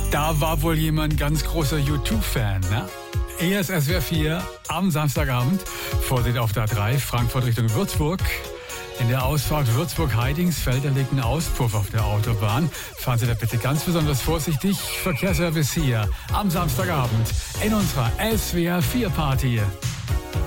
Da war wohl jemand ganz großer U2-Fan, ne? Hier ist SWR 4 am Samstagabend. Vorsicht auf der A3, Frankfurt Richtung Würzburg. In der Ausfahrt Würzburg-Heidingsfeld, da liegt ein Auspuff auf der Autobahn. Fahren Sie da bitte ganz besonders vorsichtig. Verkehrsservice hier am Samstagabend in unserer SWR 4 Party.